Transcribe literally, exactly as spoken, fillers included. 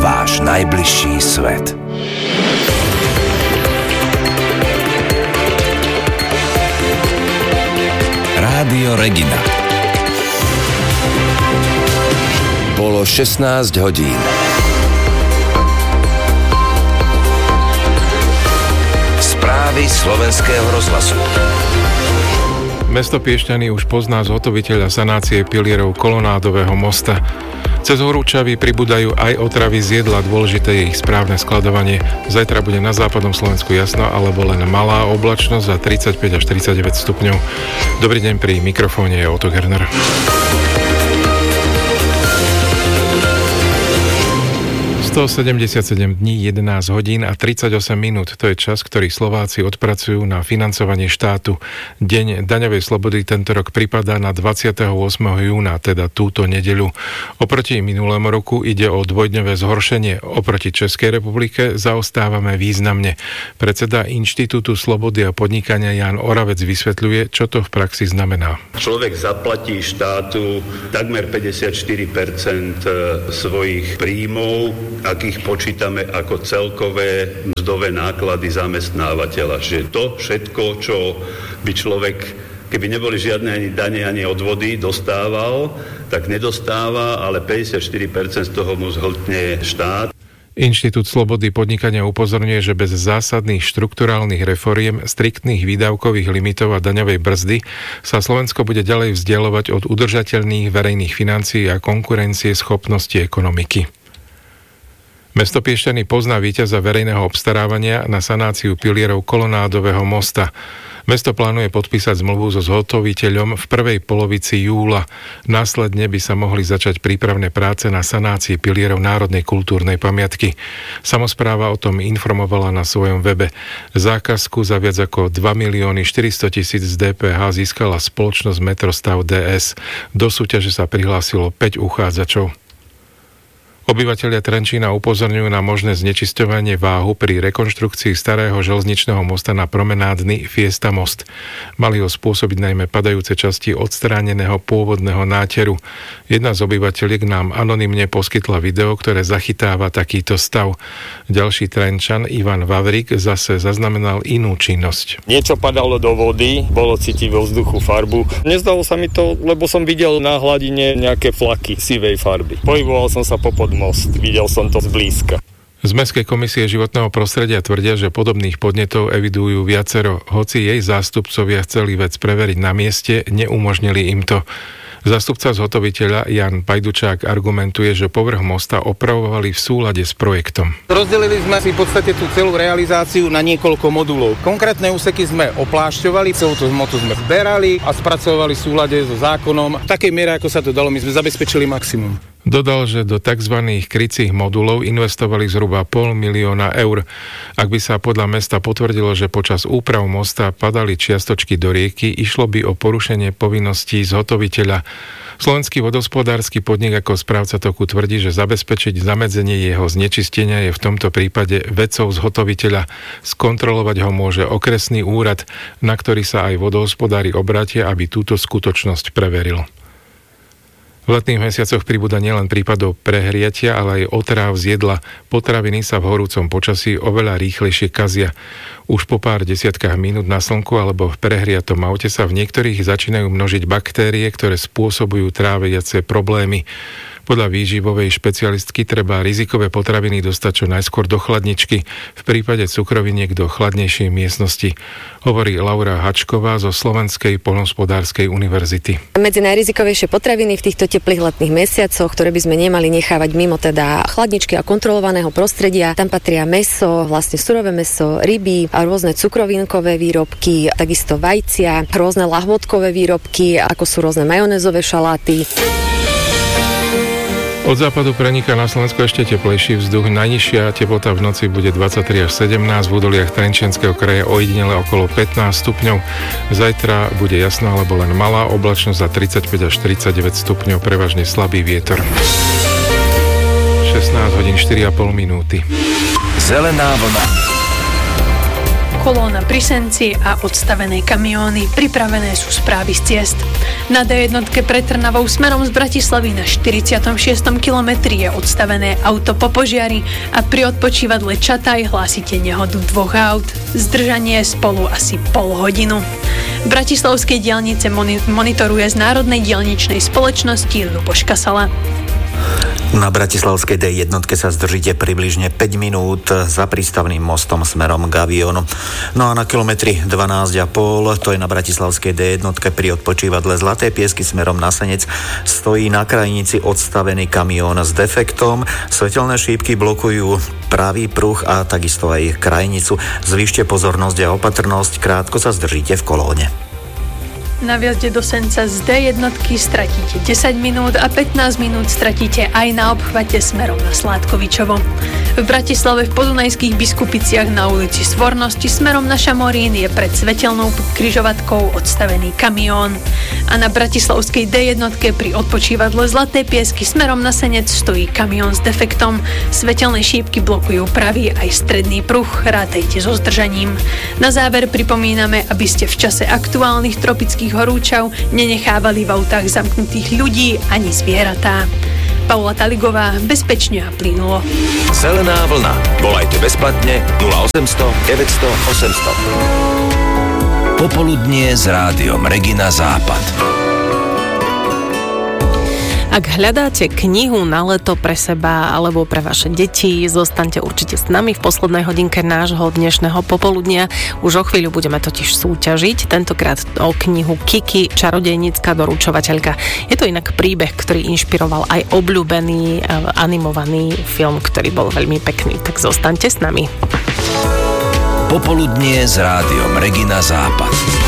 váš najbližší svet. Rádio Regina. Bolo šestnásť hodín. Správy slovenského rozhlasu. Mesto Piešťany už pozná zhotoviteľa sanácie pilierov kolonádového mosta. Cez horúčavy pribúdajú aj otravy z jedla, dôležité je ich správne skladovanie. Zajtra bude na západnom Slovensku jasno, alebo len malá oblačnosť za tridsaťpäť až tridsaťdeväť stupňov. Dobrý deň, pri mikrofóne je Otto Gerner. stosedemdesiatsedem dní, jedenásť hodín a tridsaťosem minút. To je čas, ktorý Slováci odpracujú na financovanie štátu. Deň daňovej slobody tento rok pripadá na dvadsiateho ôsmeho júna, teda túto nedeľu. Oproti minulému roku ide o dvojdňové zhoršenie. Oproti Českej republike zaostávame významne. Predseda Inštitútu slobody a podnikania Ján Oravec vysvetľuje, čo to v praxi znamená. Človek zaplatí štátu takmer päťdesiatštyri percent svojich príjmov, ak ich počítame ako celkové mzdové náklady zamestnávateľa. Že to všetko, čo by človek, keby neboli žiadne ani dane, ani odvody, dostával, tak nedostáva, ale päťdesiatštyri percent z toho mu zhltne štát. Inštitút slobody podnikania upozorňuje, že bez zásadných štrukturálnych reforiem, striktných výdavkových limitov a daňovej brzdy sa Slovensko bude ďalej vzdialovať od udržateľných verejných financií a konkurencie schopnosti ekonomiky. Mesto Piešťany pozná víťaza verejného obstarávania na sanáciu pilierov kolonádového mosta. Mesto plánuje podpísať zmluvu so zhotoviteľom v prvej polovici júla. Následne by sa mohli začať prípravné práce na sanácii pilierov národnej kultúrnej pamiatky. Samospráva o tom informovala na svojom webe. Zákazku za viac ako dva milióny štyristotisíc z dé pé há získala spoločnosť Metrostav dé es. Do súťaže sa prihlásilo päť uchádzačov. Obyvatelia Trenčína upozorňujú na možné znečisťovanie váhu pri rekonštrukcii starého železničného mosta na promenádny Fiesta most. Mali ho spôsobiť najmä padajúce časti odstráneného pôvodného náteru. Jedna z obyvateľiek nám anonymne poskytla video, ktoré zachytáva takýto stav. Ďalší Trenčan Ivan Vavrik zase zaznamenal inú činnosť. Niečo padalo do vody, bolo cítiť vo vzduchu farbu. Nezdalo sa mi to, lebo som videl na hladine nejaké flaky sivej farby. Pohyboval som sa popod most. Videl som to zblízka. Z Mestskej komisie životného prostredia tvrdia, že podobných podnetov evidujú viacero, hoci jej zástupcovia chceli vec preveriť na mieste, neumožnili im to. Zástupca zhotoviteľa Jan Pajdučák argumentuje, že povrch mosta opravovali v súlade s projektom. Rozdelili sme si v podstate tú celú realizáciu na niekoľko modulov. Konkrétne úseky sme oplášťovali, celú tú hmotu sme zberali a spracovali v súlade so zákonom. V takej miere, ako sa to dalo, my sme zabezpečili maximum. Dodal, že do tzv. Krycích modulov investovali zhruba pol milióna eur. Ak by sa podľa mesta potvrdilo, že počas úprav mosta padali čiastočky do rieky, išlo by o porušenie povinností zhotoviteľa. Slovenský vodohospodársky podnik ako správca toku tvrdí, že zabezpečiť zamedzenie jeho znečistenia je v tomto prípade vecou zhotoviteľa. Skontrolovať ho môže okresný úrad, na ktorý sa aj vodohospodári obrátia, aby túto skutočnosť preveril. V letných mesiacoch pribúda nielen prípadov prehriatia, ale aj otráv z jedla. Potraviny sa v horúcom počasí oveľa rýchlejšie kazia. Už po pár desiatkách minút na slnku alebo v prehriatom aute sa v niektorých začínajú množiť baktérie, ktoré spôsobujú tráviace problémy. Podľa výživovej špecialistky treba rizikové potraviny dostať čo najskôr do chladničky, v prípade cukroviniek do chladnejšej miestnosti, hovorí Laura Hačková zo Slovenskej poľnohospodárskej univerzity. Medzi najrizikovejšie potraviny v týchto teplých letných mesiacoch, ktoré by sme nemali nechávať mimo teda chladničky a kontrolovaného prostredia, tam patria mäso, vlastne surové mäso, ryby a rôzne cukrovinkové výrobky, takisto vajcia, rôzne lahôdkové výrobky, ako sú rôzne majonézové šaláty. Od západu preniká na Slovensko ešte teplejší vzduch. Najnižšia teplota v noci bude dvadsaťtri až sedemnásť, v údoliach Trenčianskeho kraja ojedinele okolo pätnásť stupňov. Zajtra bude jasná alebo len malá oblačnosť za tridsaťpäť až tridsaťdeväť stupňov, prevažne slabý vietor. šestnásť hodín štyri a pol minúty. Zelená vlna. kolóna pri Senci a odstavené kamióny. Pripravené sú správy z ciest. Na dé jednotke pre Trnavou smerom z Bratislavy na štyridsiatom šiestom kilometri je odstavené auto po požiari a pri odpočívadle Čataj hlásite nehodu dvoch aut. Zdržanie spolu asi pol hodinu. Bratislavské diaľnice monitoruje z Národnej diaľničnej spoločnosti Ľuboš Kasala. Na bratislavskej dé jednotke sa zdržíte približne päť minút za prístavným mostom smerom k Avionu. No a na kilometri dvanásť a pol, to je na bratislavskej dé jednotke pri odpočívadle Zlaté Piesky smerom na Senec, stojí na krajnici odstavený kamión s defektom. Svetelné šípky blokujú pravý pruh a takisto aj krajnicu. Zvýšte pozornosť a opatrnosť, krátko sa zdržíte v kolóne. Na vjazde do Senca z dé jednotky stratíte desať minút a pätnásť minút stratíte aj na obchvate smerom na Sládkovičovo. V Bratislave v Podunajských Biskupiciach na ulici Svornosti smerom na Šamorín je pred svetelnou križovatkou odstavený kamión. A na bratislavskej dé jednotke pri odpočívadle Zlaté Piesky smerom na Senec stojí kamión s defektom. Svetelné šípky blokujú pravý aj stredný pruh, rátejte so zdržaním. Na záver pripomíname, aby ste v čase aktuálnych tropických horúčav nenechávali v autách zamknutých ľudí ani zvieratá. Paula Taligová, bezpečne a plynulo. Zelená vlna. Volajte bezplatne nula osemsto deväťsto osemsto. Popoludnie s rádiom Regina Západ. Ak hľadáte knihu na leto pre seba alebo pre vaše deti, zostaňte určite s nami v poslednej hodinke nášho dnešného popoludnia. Už o chvíľu budeme totiž súťažiť, tentokrát o knihu Kiki, čarodejnícka doručovateľka. Je to inak príbeh, ktorý inšpiroval aj obľúbený animovaný film, ktorý bol veľmi pekný. Tak zostaňte s nami. Popoludnie s rádiom Regina Západ.